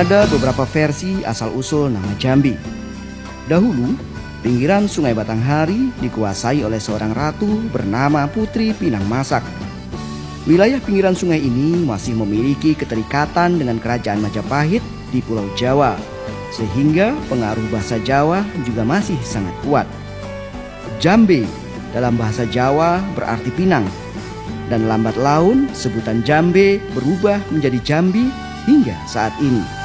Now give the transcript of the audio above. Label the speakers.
Speaker 1: Ada beberapa versi asal-usul nama Jambi. Dahulu, pinggiran Sungai Batanghari dikuasai oleh seorang ratu bernama Putri Pinang Masak. Wilayah pinggiran sungai ini masih memiliki keterikatan dengan kerajaan Majapahit di Pulau Jawa, sehingga pengaruh bahasa Jawa juga masih sangat kuat. Jambe dalam bahasa Jawa berarti pinang, dan lambat laun sebutan Jambe berubah menjadi Jambi hingga saat ini.